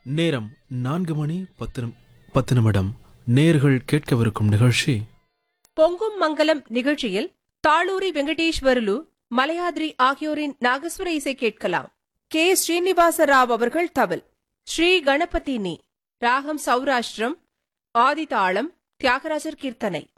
நேரம் 4:10 நேர்கள் கேட்கவிருக்கும் நிகழ்ச்சி பொங்கும் மங்கலம் நிகழ்ச்சியில் தாளூரி வெங்கடேஸ்வரலு, மலையாத்ரி ஆகியோரின் நாகஸ்வர இசை கேட்கலாம். கே. ஸ்ரீனிவாச ராவ் அவர்கள் தவில், ஸ்ரீ கணபதி நீ, ராகம் சௌராஷ்டிரம், ஆதி தாளம், தியாகராஜர் கீர்த்தனை.